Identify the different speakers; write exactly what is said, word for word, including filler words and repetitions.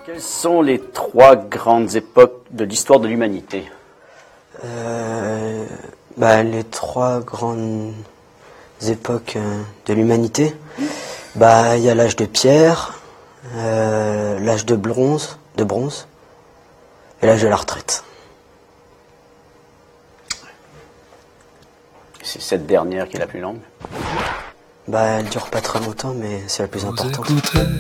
Speaker 1: Quelles sont les trois grandes époques de l'histoire de l'humanité?
Speaker 2: euh, bah, Les trois grandes époques euh, de l'humanité, bah, il y a l'âge de pierre, euh, l'âge de bronze, de bronze et l'âge de la retraite.
Speaker 1: C'est cette dernière qui est la plus longue.
Speaker 2: Bah, elle dure pas très longtemps, mais c'est la plus
Speaker 3: Vous
Speaker 2: importante.
Speaker 3: écoutez